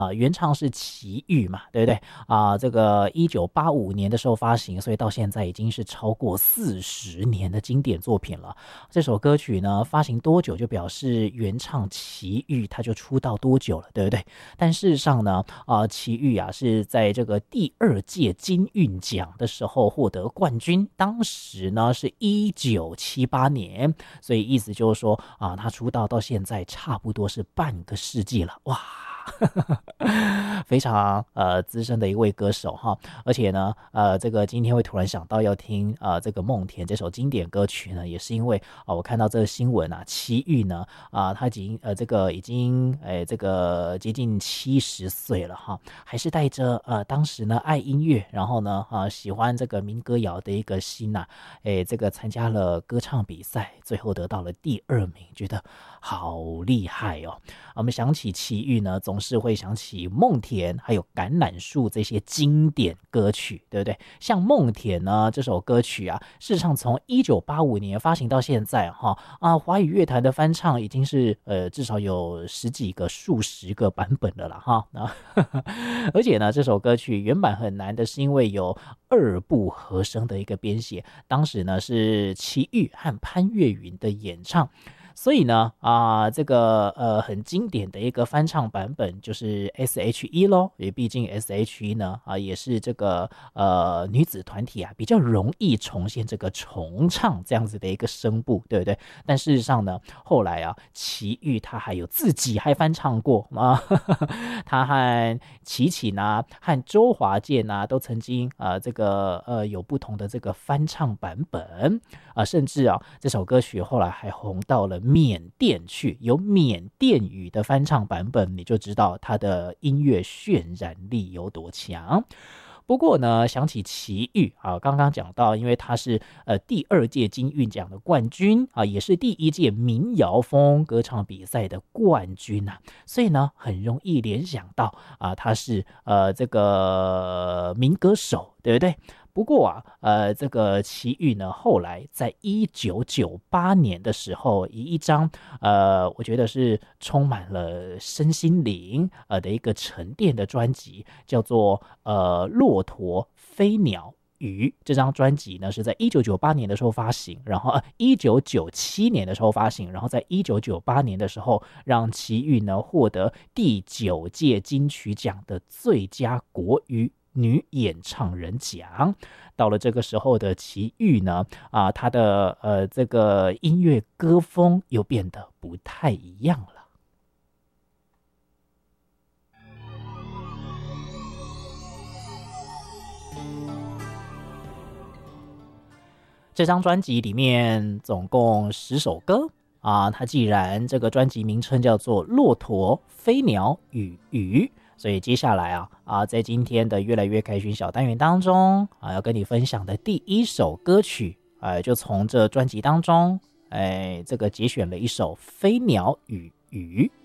原唱是齐豫嘛，对不对这个1985年的时候发行，所以到现在已经是超过40年的经典作品了。这首歌曲呢，发行多久就表示原唱齐豫他就出道多久了，对不对？但事实上呢，齐豫是在这个第2届金韵奖的时候获得冠军，当时呢是1978年，所以意思就是说他出道到现在差不多是半个世纪了，哇！非常资深的一位歌手哈，而且呢这个今天会突然想到要听这个梦田这首经典歌曲呢，也是因为我看到这个新闻齐豫呢他已经这个接近70岁了哈，还是带着当时呢爱音乐，然后呢喜欢这个民歌谣的一个心这个参加了歌唱比赛，最后得到了第2名，觉得好厉害哦。我们想起齐豫呢，总是会想起梦田还有橄榄树这些经典歌曲，对不对？像梦田呢这首歌曲事实上从1985年发行到现在华语乐坛的翻唱已经是至少有数十个版本了啦哈。而且呢这首歌曲原版很难的是因为有2部和声的一个编写，当时呢是齐豫和潘越云的演唱，所以呢这个很经典的一个翻唱版本就是 S.H.E 咯，也毕竟 S.H.E 呢也是这个女子团体比较容易重现这个重唱这样子的一个声部，对不对？但事实上呢，后来齐豫他还有自己还翻唱过他和齐秦和周华健都曾经这个有不同的这个翻唱版本甚至这首歌曲后来还红到了缅甸去，有缅甸语的翻唱版本，你就知道它的音乐渲染力有多强。不过呢，想起齐豫刚刚讲到，因为他是第2届金韵奖的冠军也是第1届民谣风歌唱比赛的冠军所以呢，很容易联想到他是这个民歌手，对不对？不过这个齐豫呢，后来在1998年的时候，以一张我觉得是充满了身心灵的一个沉淀的专辑，叫做骆驼、飞鸟、鱼。这张专辑呢是在1998年的时候发行，然后1997年的时候发行，然后在1998年的时候让齐豫呢获得第9届金曲奖的最佳国语女演唱人奖。到了这个时候的齐豫呢她的这个音乐歌风又变得不太一样了。这张专辑里面总共10首歌它既然这个专辑名称叫做骆驼、飞鸟与鱼，所以接下来在今天的越来越开心小单元当中要跟你分享的第1首歌曲就从这专辑当中这个节选了一首飞鸟与鱼。